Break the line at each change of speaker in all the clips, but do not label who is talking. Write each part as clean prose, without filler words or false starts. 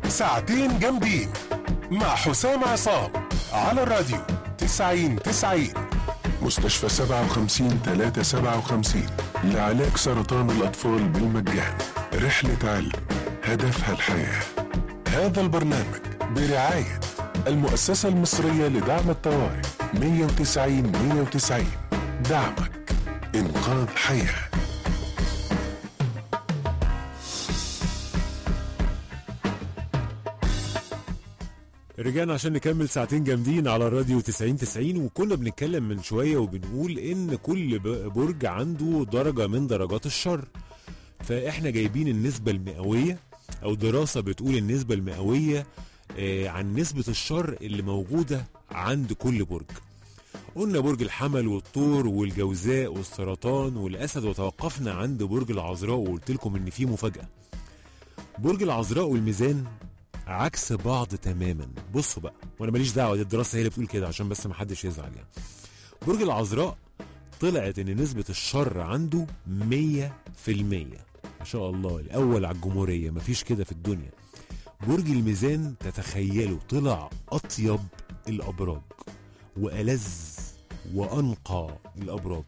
ساعتين جامدين مع حسام عصام على الراديو 90 مستشفى 57 لعلاج سرطان الأطفال بالمجان. رحلة علم هدفها الحياة. هذا البرنامج برعاية المؤسسة المصرية لدعم الطوارئ 190 دعمك إنقاذ حياة.
رجعنا عشان نكمل ساعتين جامدين على الراديو 90 وكنا بنتكلم من شوية وبنقول ان كل برج عنده درجة من درجات الشر. فاحنا جايبين النسبة المئوية او دراسة بتقول النسبة المئوية عن نسبة الشر اللي موجودة عند كل برج. قلنا برج الحمل والثور والجوزاء والسرطان والاسد، وتوقفنا عند برج العذراء وقلت لكم ان في مفاجأة. برج العذراء والميزان عكس بعض تماما. بصوا بقى، وانا ماليش دعوه، دي الدراسه هي اللي بتقول كده عشان بس ما حدش يزعل يعني. برج العذراء طلعت ان نسبه الشر عنده 100%. ما شاء الله، الاول على الجمهوريه، مفيش كده في الدنيا. برج الميزان تتخيلوا طلع اطيب الابراج والذ وانقى الابراج.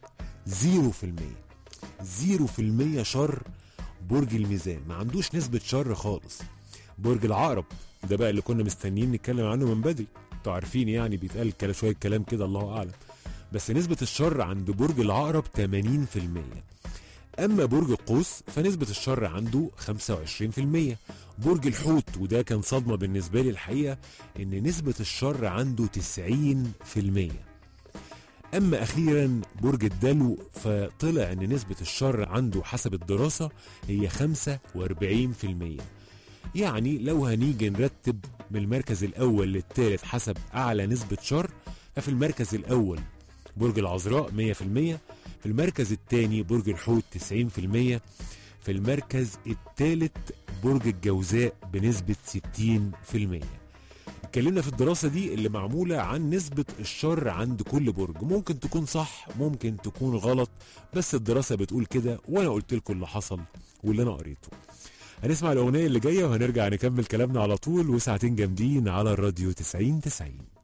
0% شر. برج الميزان ما عندوش نسبه شر خالص. برج العقرب ده بقى اللي كنا مستنيين نتكلم عنه من بدري، انتوا عارفين يعني بيتقال شويه كلام كده الله اعلم، بس نسبه الشر عند برج العقرب 80%. اما برج القوس فنسبه الشر عنده 25%. برج الحوت، وده كان صدمه بالنسبه لي الحقيقه، ان نسبه الشر عنده 90%. اما اخيرا برج الدلو فطلع ان نسبه الشر عنده حسب الدراسه هي 45%. يعني لو هنيجي نرتب من المركز الأول للثالث حسب أعلى نسبة شر، ففي المركز الأول برج العذراء 100%، في المركز الثاني برج الحوت 90%، في المركز الثالث برج الجوزاء بنسبة 60%. اتكلمنا في الدراسة دي اللي معمولة عن نسبة الشر عند كل برج، ممكن تكون صح ممكن تكون غلط، بس الدراسة بتقول كده وأنا قلت لكم اللي حصل واللي أنا قريته. هنسمع الأغنية اللي جاية وهنرجع نكمل كلامنا على طول، وساعتين جامدين على الراديو 90.